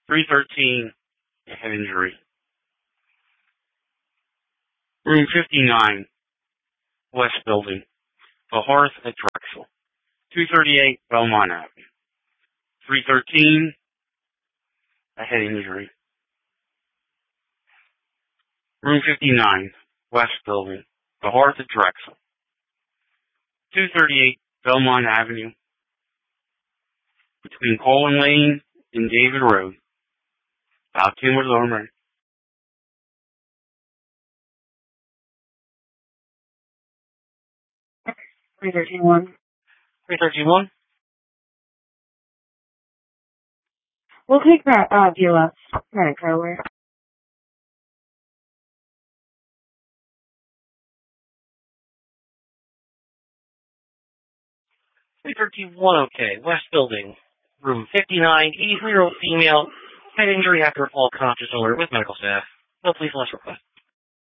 313, head injury. Room 59, West Building, the Hearth at Drexel. 238, Belmont Avenue. 313, a head injury. Room 59, West Building, the Hearth at Drexel. 238, Belmont Avenue, between Colin Lane and David Road. About 2 with Lormer. 313-1. 313-1? We'll take that, Beulah. Credit card where? 313-1, okay. West Building, room 59, 83-year-old female, head injury after a fall, conscious alert with medical staff. No police less request.